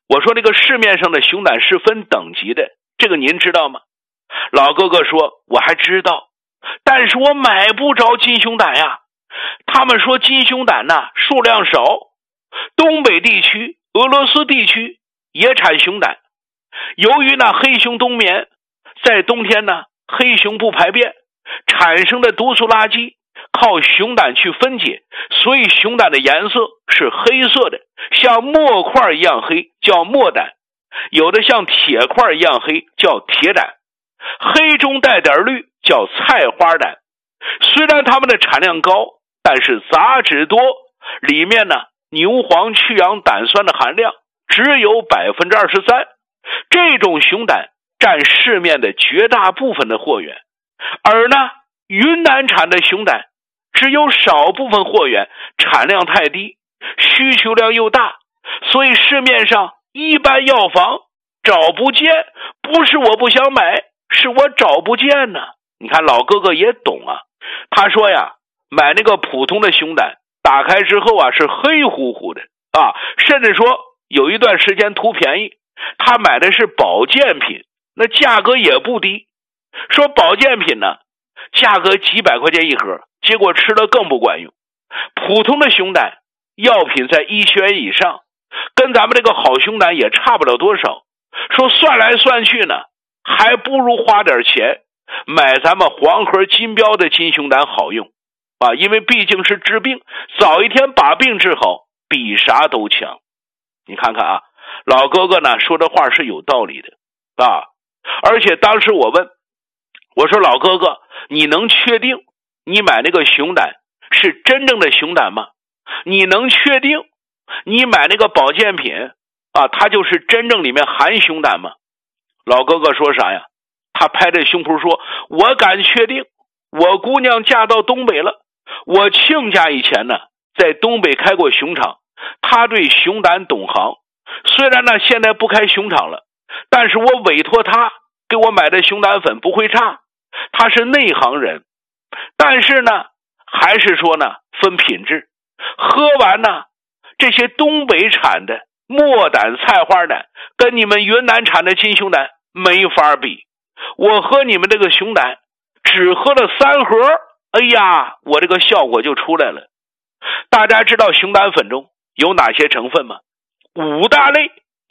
我说这个市面上的熊胆是分等级的，这个您知道吗？老哥哥说我还知道，但是我买不着金熊胆呀。他们说金熊胆呢数量少，东北地区、俄罗斯地区也产熊胆。由于呢黑熊冬眠，在冬天呢黑熊不排便产生的毒素垃圾靠熊胆去分解，所以熊胆的颜色是黑色的，像墨块一样黑叫墨胆，有的像铁块一样黑叫铁胆，黑中带点绿叫菜花胆。虽然它们的产量高，但是杂质多，里面呢牛黄去氧胆酸的含量只有 23%， 这种熊胆占市面的绝大部分的货源。而呢云南产的熊胆只有少部分货源，产量太低，需求量又大，所以市面上一般药房找不见，不是我不想买，是我找不见呢。你看老哥哥也懂啊，他说呀，买那个普通的熊胆打开之后啊是黑乎乎的啊，甚至说有一段时间图便宜，他买的是保健品，那价格也不低。说保健品呢价格几百块钱一盒，结果吃了更不管用。普通的熊胆药品在1000元以上，跟咱们这个好熊胆也差不了多少。说算来算去呢，还不如花点钱买咱们黄河金标的金熊胆好用啊，因为毕竟是治病，早一天把病治好比啥都强。你看看啊，老哥哥呢说的话是有道理的啊。而且当时我问，我说老哥哥，你能确定你买那个熊胆是真正的熊胆吗？你能确定你买那个保健品啊，它就是真正里面含熊胆吗？老哥哥说啥呀？他拍着胸脯说，我敢确定，我姑娘嫁到东北了，我亲家以前呢在东北开过熊场，他对熊胆懂行，虽然呢现在不开熊场了，但是我委托他给我买的熊胆粉不会差，他是内行人。但是呢还是说呢分品质，喝完呢这些东北产的墨胆菜花胆跟你们云南产的金熊胆没法比。我喝你们这个熊胆只喝了3盒，哎呀我这个效果就出来了。大家知道熊胆粉中有哪些成分吗？5大类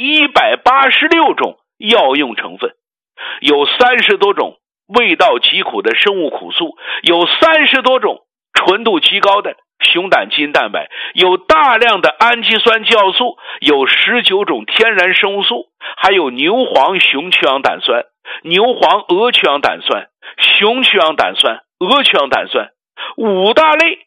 186种药用成分，有30多种味道极苦的生物苦素，有30多种纯度极高的熊胆基因蛋白，有大量的氨基酸酵素，有19种天然生物素，还有牛黄熊去氧胆酸、牛黄鹅去氧胆酸、熊去氧胆酸、鹅去氧胆酸，5大类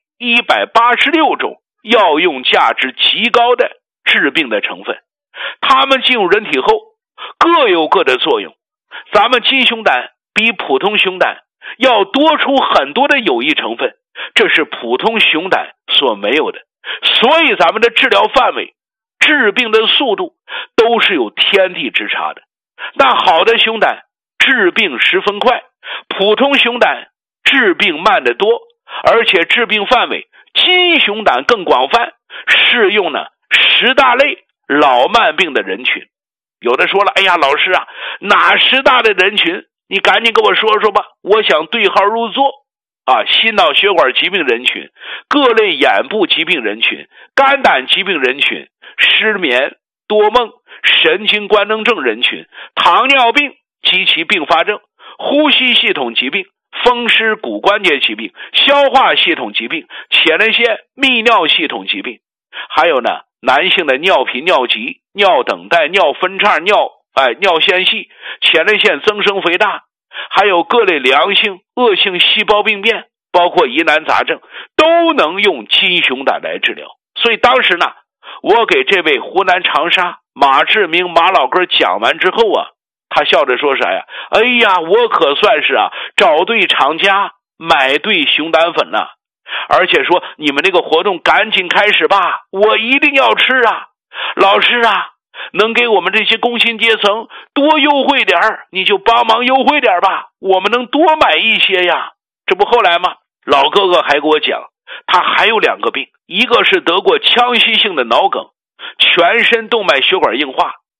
186种药用价值极高的治病的成分。它们进入人体后各有各的作用，咱们金熊胆比普通熊胆要多出很多的有益成分，这是普通熊胆所没有的，所以咱们的治疗范围、治病的速度都是有天地之差的。那好的熊胆治病十分快，普通熊胆治病慢得多，而且治病范围金熊胆更广泛，适用呢10大类老慢病的人群。有的说了，哎呀老师啊，哪10大的人群你赶紧跟我说说吧，我想对号入座啊，心脑血管疾病人群、各类眼部疾病人群、肝胆疾病人群、失眠、多梦、神经官能症人群、糖尿病及其并发症、呼吸系统疾病、风湿骨关节疾病、消化系统疾病、前列腺泌尿系统疾病，还有呢男性的尿频、尿急、尿等待、尿分叉、尿腺细、前列腺增生肥大，还有各类良性、恶性细胞病变，包括疑难杂症，都能用金熊胆来治疗。所以当时呢，我给这位湖南长沙马志明马老哥讲完之后啊，他笑着说啥呀？哎呀，我可算是找对厂家，买对熊胆粉了。而且说你们这个活动赶紧开始吧，我一定要吃啊！老师啊，能给我们这些工薪阶层多优惠点你就帮忙优惠点吧，我们能多买一些呀。这不后来吗？老哥哥还给我讲，他还有2个病，一个是得过腔隙性的脑梗，全身动脉血管硬化，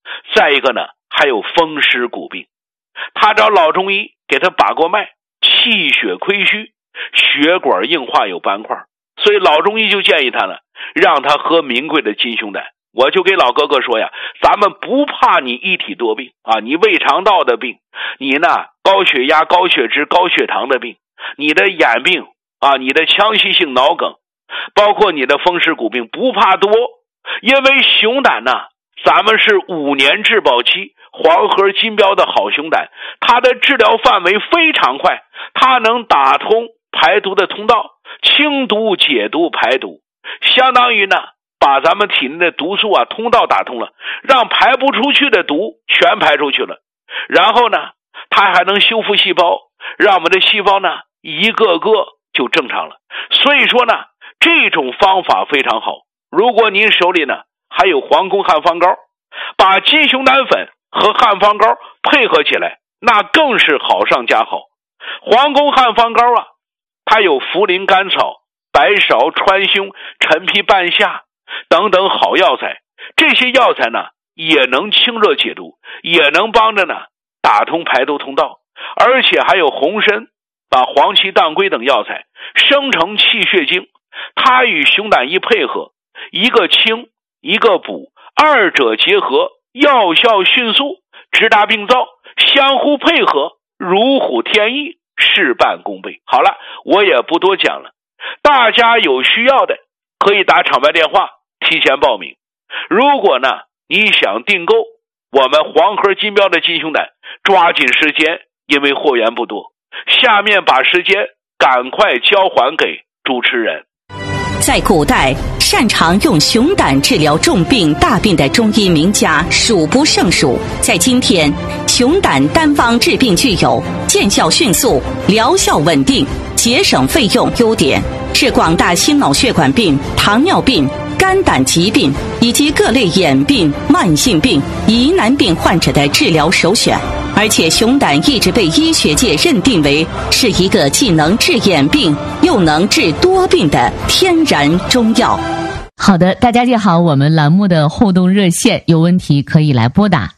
再一个呢，还有风湿骨病。他找老中医给他把过脉，气血亏虚，血管硬化有斑块，所以老中医就建议他呢，让他喝名贵的金胸胆。我就给老哥哥说呀，咱们不怕你一体多病啊，你胃肠道的病，你呢高血压、高血脂、高血糖的病，你的眼病啊，你的腔隙性脑梗，包括你的风湿骨病，不怕多。因为熊胆呢，咱们是5年质保期，黄河金标的好熊胆，它的治疗范围非常快，它能打通排毒的通道，清毒解毒排毒，相当于呢把咱们体内的毒素啊通道打通了，让排不出去的毒全排出去了。然后呢它还能修复细胞，让我们的细胞呢一个个就正常了。所以说呢这种方法非常好。如果您手里呢还有黄宫汉方膏，把金熊胆粉和汉方膏配合起来，那更是好上加好。黄宫汉方膏啊，它有茯苓、甘草、白芍、川芎、陈皮、半夏等等好药材，这些药材呢也能清热解毒，也能帮着呢打通排毒通道，而且还有红参、黄芪、当归等药材生成气血精，它与熊胆一配合，一个清一个补，二者结合，药效迅速，直达病灶，相互配合，如虎添翼，事半功倍。好了，我也不多讲了，大家有需要的可以打场外电话提前报名。如果呢你想订购我们黄河金标的金熊胆，抓紧时间，因为货源不多。下面把时间赶快交还给主持人。 在古代，擅长用熊胆治疗重病大病的中医名家数不胜数。在今天，熊胆单方治病具有见效迅速、疗效稳定、节省费用优点，是广大心脑血管病、糖尿病、肝胆疾病以及各类眼病、慢性病、疑难病患者的治疗首选。而且熊胆一直被医学界认定为是一个既能治眼病又能治多病的天然中药。 好的，大家记好我们栏目的互动热线，有问题可以来拨打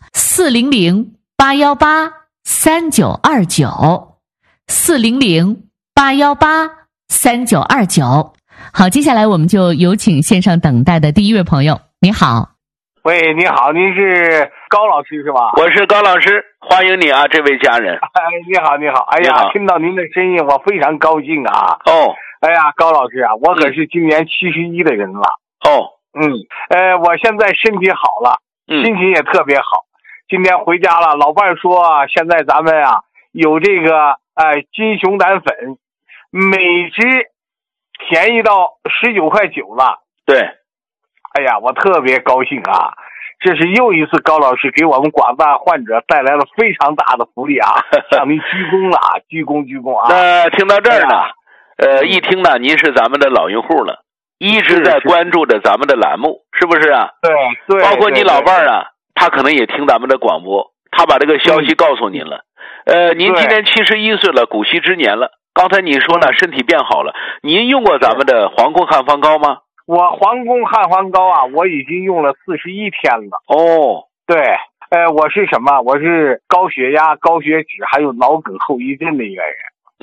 400-818-3929 400-818-3929。好，接下来我们就有请线上等待的第一位朋友。你好。 喂，你好，您是高老师是吧？ 我是高老师，欢迎你啊，这位家人。 你好，你好。哎呀，听到您的声音，我非常高兴啊。 哦。 哎呀，高老师啊，我可是今年71的人了。 哦。 我现在身体好了，心情也特别好。今天回家了，老伴说现在咱们啊有这个金熊胆粉，每支便宜到19.9块了。 对。 哎呀，我特别高兴啊！这是又一次高老师给我们广大患者带来了非常大的福利啊！向您鞠躬了啊，鞠躬啊！ 那听到这儿呢，一听呢，您是咱们的老用户了，一直在关注着咱们的栏目，是不是啊？ 对， 包括你老伴儿啊，他可能也听咱们的广播，他把这个消息告诉您了。您今年71岁了，古稀之年了。刚才你说呢，身体变好了，您用过咱们的黄宫汉方膏吗？ 我黄宫汉方膏啊，我已经用了41天了。 哦， 对，我是什么？我是高血压、高血脂还有脑梗后遗症的一个人。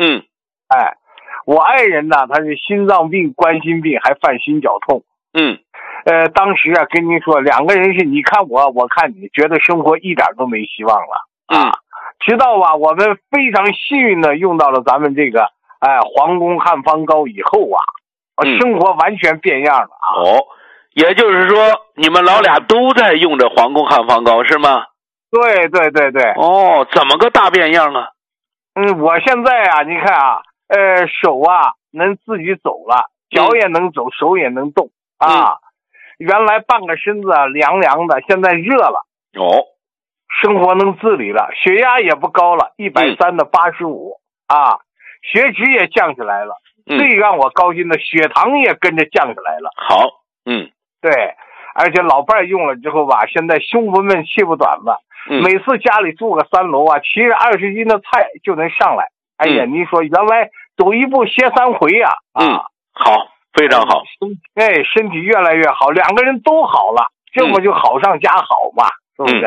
我爱人呢，他是心脏病、冠心病，还犯心绞痛。当时啊，跟您说，两个人是你看我，我看你，觉得生活一点都没希望了啊。直到啊，我们非常幸运的用到了咱们这个黄宫汉方膏以后啊。生活完全变样了啊！ 哦，也就是说你们老俩都在用着黄宫汉方膏是吗？ 对。 哦，怎么个大变样啊？ 我现在啊，你看啊，手啊能自己走了，脚也能走，手也能动啊。原来半个身子凉凉的，现在热了。 哦， 生活能自理了，血压也不高了，130的85啊，血脂也降下来了。最让我高兴的，血糖也跟着降下来了。 好， 对，而且老伴用了之后吧，现在胸不闷气不短了。每次家里住个3楼啊，骑着20斤的菜就能上来。哎呀，您说原来走一步歇3回呀！ 好，非常好。 身体越来越好，两个人都好了，这不就好上加好嘛？是不是？